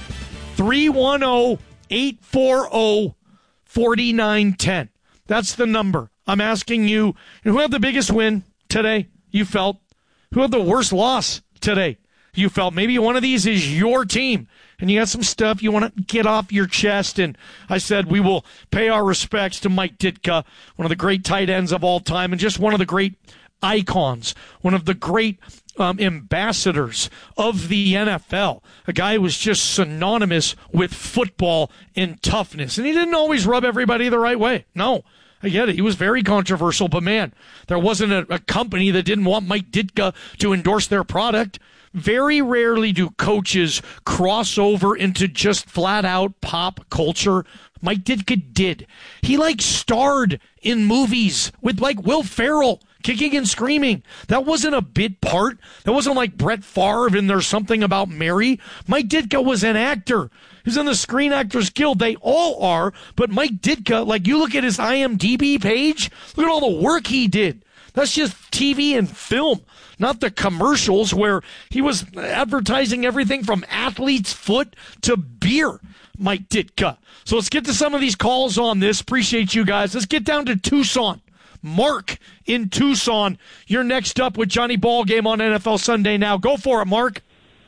three one zero, eight four zero, four nine one zero. That's the number. I'm asking you, who had the biggest win today, you felt? Who had the worst loss today, you felt? Maybe one of these is your team, and you got some stuff you want to get off your chest. And I said we will pay our respects to Mike Ditka, one of the great tight ends of all time, and just one of the great icons, one of the great um, ambassadors of the N F L, a guy who was just synonymous with football and toughness. And he didn't always rub everybody the right way. No, I get it. He was very controversial, but man, there wasn't a, a company that didn't want Mike Ditka to endorse their product. Very rarely do coaches cross over into just flat out pop culture. Mike Ditka did. He like starred in movies with like Will Ferrell kicking and screaming. That wasn't a bit part. That wasn't like Brett Favre and There's Something About Mary. Mike Ditka was an actor. He's in the Screen Actors Guild. They all are. But Mike Ditka, like you look at his I M D B page, look at all the work he did. That's just T V and film, not the commercials where he was advertising everything from athlete's foot to beer. Mike Ditka. So let's get to some of these calls on this. Appreciate you guys. Let's get down to Tucson. Mark in Tucson. You're next up with Johnny Ballgame on N F L Sunday Now. Go for it, Mark.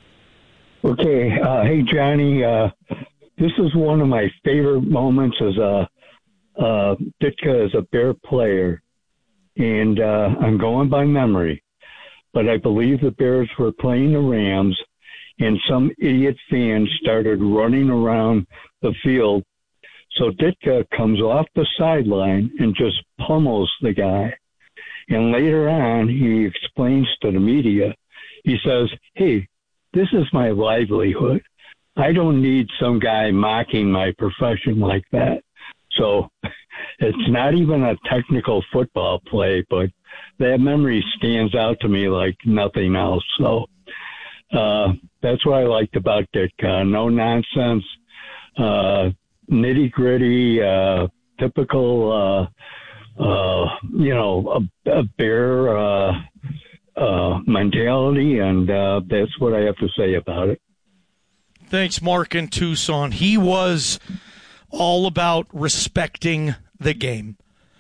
Okay. Uh, hey, Johnny. Uh, this is one of my favorite moments as a uh, Ditka as a Bear player. And uh, I'm going by memory. But I believe the Bears were playing the Rams, and some idiot fans started running around the field. So Ditka comes off the sideline and just pummels the guy. And later on, he explains to the media, he says, hey, this is my livelihood. I don't need some guy mocking my profession like that. So it's not even a technical football play, but that memory stands out to me like nothing else. So uh, that's what I liked about Ditka. No nonsense, uh, nitty gritty, uh, typical, uh, uh, you know, a, a bear uh, uh, mentality, and uh, that's what I have to say about it. Thanks, Mark in Tucson. He was all about respecting the game.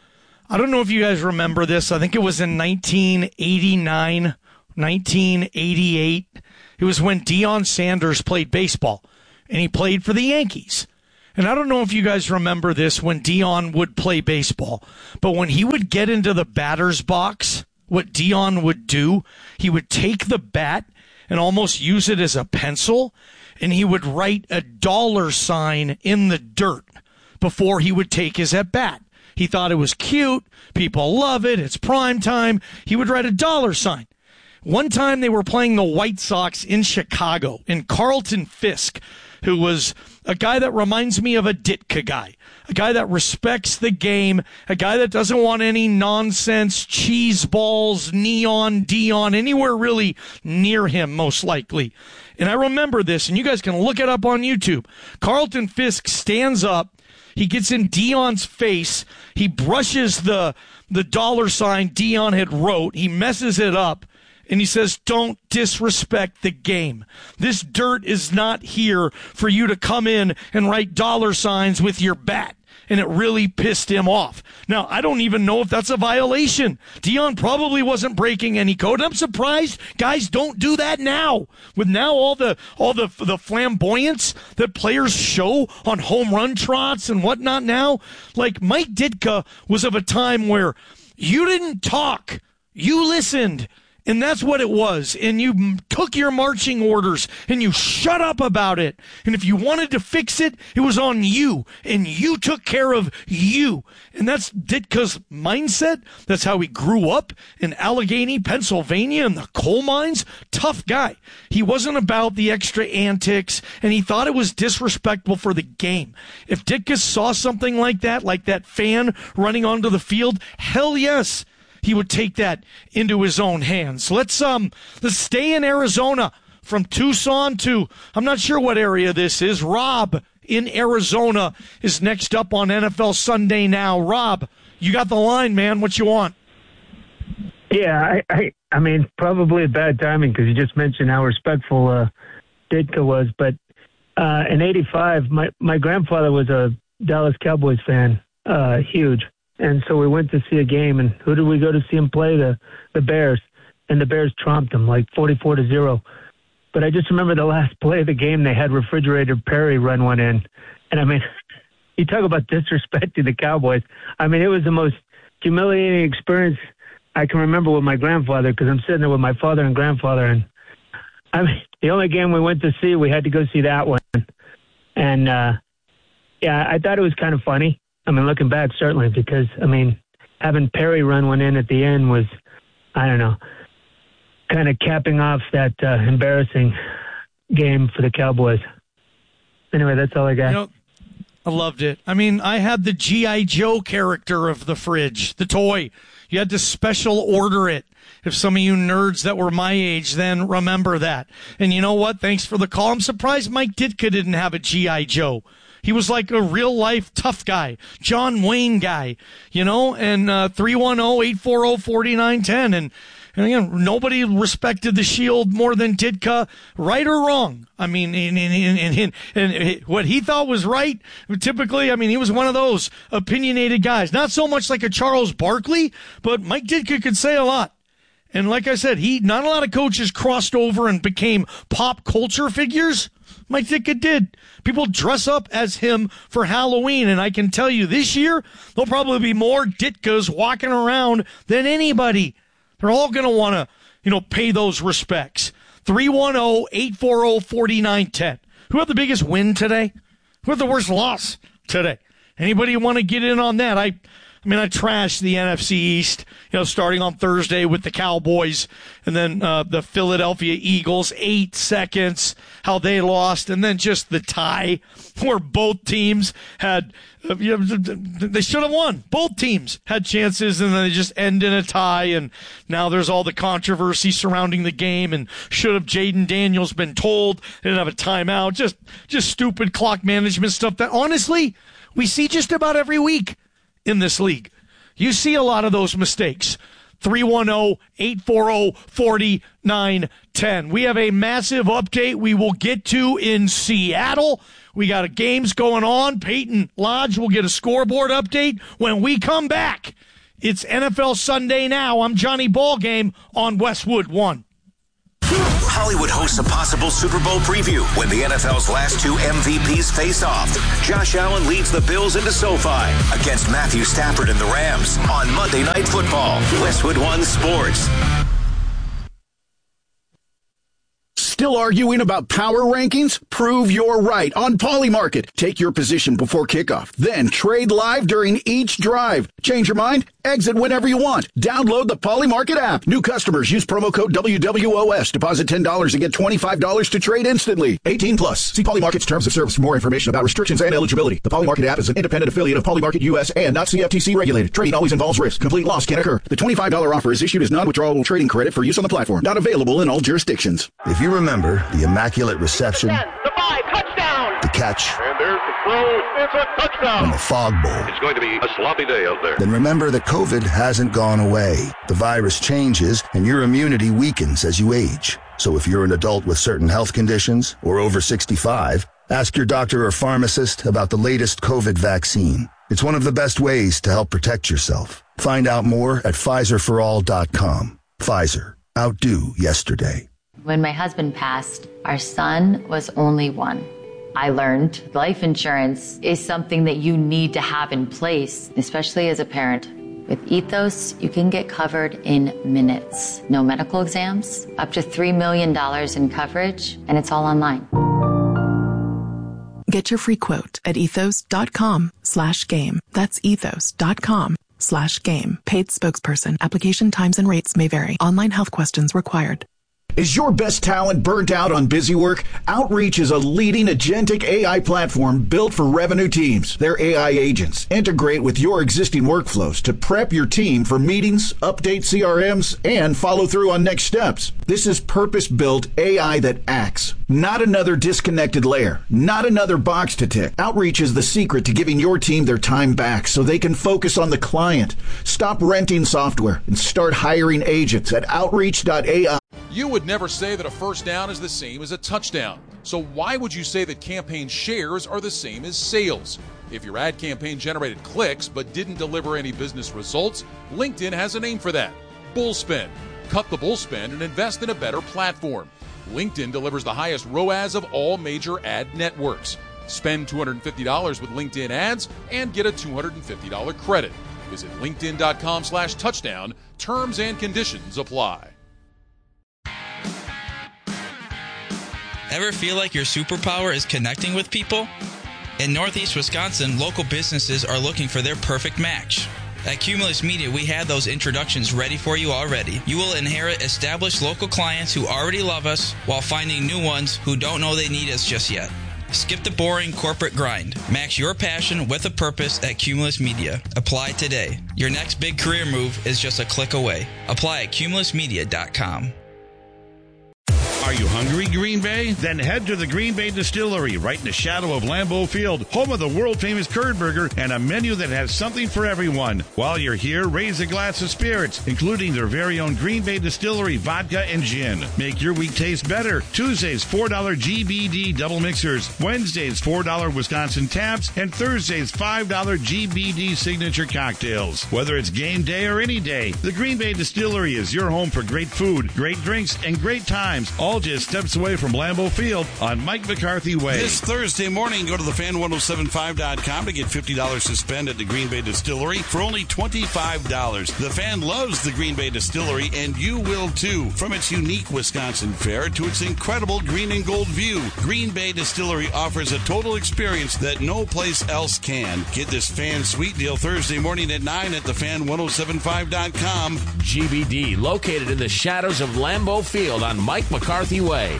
I don't know if you guys remember this. I think it was in nineteen eighty-nine, nineteen eighty-eight. It was when Deion Sanders played baseball, and he played for the Yankees. And I don't know if you guys remember this when Deion would play baseball, but when he would get into the batter's box, what Deion would do, he would take the bat and almost use it as a pencil, and he would write a dollar sign in the dirt before he would take his at-bat. He thought it was cute. People love it. It's prime time. He would write a dollar sign. One time they were playing the White Sox in Chicago, and Carlton Fisk, who was a guy that reminds me of a Ditka guy, a guy that respects the game, a guy that doesn't want any nonsense, cheese balls, neon, Deion, anywhere really near him, most likely. And I remember this, and you guys can look it up on YouTube. Carlton Fisk stands up. He gets in Deion's face. He brushes the the dollar sign Deion had wrote. He messes it up. And he says, don't disrespect the game. This dirt is not here for you to come in and write dollar signs with your bat. And it really pissed him off. Now, I don't even know if that's a violation. Deion probably wasn't breaking any code. I'm surprised guys don't do that now. With now all the all the the flamboyance that players show on home run trots and whatnot now. Like Mike Ditka was of a time where you didn't talk. You listened. And that's what it was. And you took your marching orders and you shut up about it. And if you wanted to fix it, it was on you. And you took care of you. And that's Ditka's mindset. That's how he grew up in Allegheny, Pennsylvania, in the coal mines. Tough guy. He wasn't about the extra antics, and he thought it was disrespectful for the game. If Ditka saw something like that, like that fan running onto the field, hell yes, he would take that into his own hands. Let's um let's stay in Arizona from Tucson to, I'm not sure what area this is. Rob in Arizona is next up on N F L Sunday Now. Rob, you got the line, man. What you want? Yeah, I I, I mean, probably a bad timing because you just mentioned how respectful uh, Ditka was. But uh, in eighty-five, my, my grandfather was a Dallas Cowboys fan, uh, huge. And so we went to see a game, and who did we go to see him play? The the Bears. And the Bears tromped them like forty-four to zero. But I just remember the last play of the game, they had Refrigerator Perry run one in. And, I mean, you talk about disrespecting the Cowboys. I mean, it was the most humiliating experience I can remember with my grandfather because I'm sitting there with my father and grandfather. And, I mean, the only game we went to see, we had to go see that one. And, uh, yeah, I thought it was kind of funny. I mean, looking back, certainly, because, I mean, having Perry run one in at the end was, I don't know, kind of capping off that uh, embarrassing game for the Cowboys. Anyway, that's all I got. You know, I loved it. I mean, I had the G I. Joe character of the fridge, the toy. You had to special order it. If some of you nerds that were my age then remember that. And you know what? Thanks for the call. I'm surprised Mike Ditka didn't have a G I. Joe. He was like a real-life tough guy, John Wayne guy, you know, and uh, three one zero, eight four zero, four nine one zero. And, and again, nobody respected the Shield more than Ditka, right or wrong. I mean, and, and, and, and, and what he thought was right, typically, I mean, he was one of those opinionated guys. Not so much like a Charles Barkley, but Mike Ditka could say a lot. And like I said, he not a lot of coaches crossed over and became pop culture figures. Mike Ditka did. People dress up as him for Halloween, and I can tell you this year, there'll probably be more Ditkas walking around than anybody. They're all going to want to, you know, pay those respects. three one zero, eight four zero, four nine one zero. Who had the biggest win today? Who had the worst loss today? Anybody want to get in on that? I I mean, I trashed the N F C East, you know, starting on Thursday with the Cowboys and then uh, the Philadelphia Eagles, eight seconds, how they lost, and then just the tie where both teams had, uh, you know, they should have won. Both teams had chances, and then they just end in a tie, and now there's all the controversy surrounding the game, and should have Jaden Daniels been told, they didn't have a timeout, just, just stupid clock management stuff that, honestly, we see just about every week in this league. You see a lot of those mistakes. three one zero, eight four zero, four nine one zero. We have a massive update we will get to in Seattle. We got a games going on. Peyton Lodge will get a scoreboard update when we come back. It's N F L Sunday Now. I'm Johnny Ballgame on Westwood One. Hollywood hosts a possible Super Bowl preview when the N F L's last two M V Ps face off. Josh Allen leads the Bills into SoFi against Matthew Stafford and the Rams on Monday Night Football. Westwood One Sports. Still arguing about power rankings? Prove you're right on Polymarket. Take your position before kickoff, then trade live during each drive. Change your mind? Exit whenever you want. Download the Polymarket app. New customers use promo code W W O S. Deposit ten dollars and get twenty-five dollars to trade instantly. eighteen plus. See Polymarket's terms of service for more information about restrictions and eligibility. The Polymarket app is an independent affiliate of Polymarket U S and not C F T C regulated. Trading always involves risk. Complete loss can occur. The twenty-five dollars offer is issued as non-withdrawable trading credit for use on the platform. Not available in all jurisdictions. If you remember the immaculate reception, The five, touchdown! the catch, And there's the throw. It's a touchdown! and the fog bowl, It's going to be a sloppy day out there. then remember that COVID hasn't gone away. The virus changes and your immunity weakens as you age. So if you're an adult with certain health conditions or over sixty-five, ask your doctor or pharmacist about the latest COVID vaccine. It's one of the best ways to help protect yourself. Find out more at Pfizer for all dot com. Pfizer. Outdo yesterday. When my husband passed, our son was only one. I learned life insurance is something that you need to have in place, especially as a parent. With Ethos, you can get covered in minutes. No medical exams, up to three million dollars in coverage, and it's all online. Get your free quote at ethos.com slash game. That's ethos.com slash game. Paid spokesperson. Application times and rates may vary. Online health questions required. Is your best talent burnt out on busy work? Outreach is a leading agentic A I platform built for revenue teams. Their A I agents integrate with your existing workflows to prep your team for meetings, update C R Ms, and follow through on next steps. This is purpose-built A I that acts, not another disconnected layer, not another box to tick. Outreach is the secret to giving your team their time back so they can focus on the client. Stop renting software and start hiring agents at outreach dot A I. You would never say that a first down is the same as a touchdown. So why would you say that campaign shares are the same as sales? If your ad campaign generated clicks but didn't deliver any business results, LinkedIn has a name for that. Bullspend. Cut the bullspend and invest in a better platform. LinkedIn delivers the highest R O A S of all major ad networks. Spend two hundred fifty dollars with LinkedIn ads and get a two hundred fifty dollars credit. Visit linkedin.com slash touchdown. Terms and conditions apply. Ever feel like your superpower is connecting with people? In Northeast Wisconsin, local businesses are looking for their perfect match. At Cumulus Media, we have those introductions ready for you already. You will inherit established local clients who already love us while finding new ones who don't know they need us just yet. Skip the boring corporate grind. Match your passion with a purpose at Cumulus Media. Apply today. Your next big career move is just a click away. Apply at cumulus media dot com. Are you hungry, Green Bay? Then head to the Green Bay Distillery, right in the shadow of Lambeau Field, home of the world-famous curd burger and a menu that has something for everyone. While you're here, raise a glass of spirits, including their very own Green Bay Distillery vodka and gin. Make your week taste better. Tuesdays, four dollars G B D double mixers. Wednesdays, four dollars Wisconsin taps. And Thursdays, five dollars G B D signature cocktails. Whether it's game day or any day, the Green Bay Distillery is your home for great food, great drinks, and great times, all just steps away from Lambeau Field on Mike McCarthy Way. This Thursday morning, go to the fan ten seventy-five dot com to get fifty dollars to spend at the Green Bay Distillery for only twenty-five dollars. The Fan loves the Green Bay Distillery, and you will too. From its unique Wisconsin fare to its incredible green and gold view, Green Bay Distillery offers a total experience that no place else can. Get this Fan Suite deal Thursday morning at nine at the fan ten seventy-five dot com. G B D, located in the shadows of Lambeau Field on Mike McCarthy Way.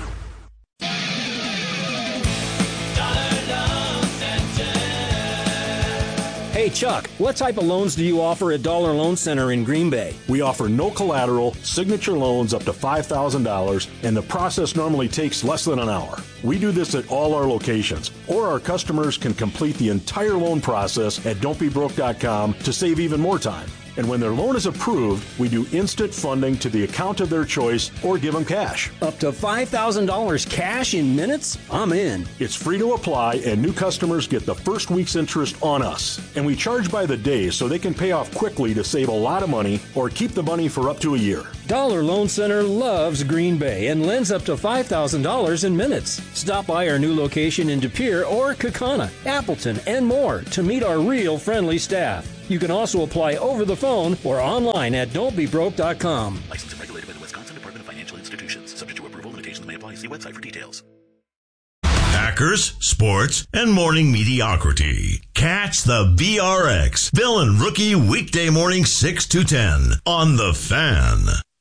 Hey, Chuck, what type of loans do you offer at Dollar Loan Center in Green Bay? We offer no collateral, signature loans up to five thousand dollars, and the process normally takes less than an hour. We do this at all our locations, or our customers can complete the entire loan process at don't be broke dot com to save even more time. And when their loan is approved, we do instant funding to the account of their choice or give them cash. Up to five thousand dollars cash in minutes? I'm in. It's free to apply, and new customers get the first week's interest on us. And we charge by the day so they can pay off quickly to save a lot of money or keep the money for up to a year. Dollar Loan Center loves Green Bay and lends up to five thousand dollars in minutes. Stop by our new location in De Pere or Kaukauna, Appleton, and more to meet our real friendly staff. You can also apply over the phone or online at don't be broke dot com. Licensed and regulated by the Wisconsin Department of Financial Institutions. Subject to approval, limitations may apply. See website for details. Packers, sports, and morning mediocrity. Catch the B R X, Villain Rookie, weekday morning six to ten on The Fan.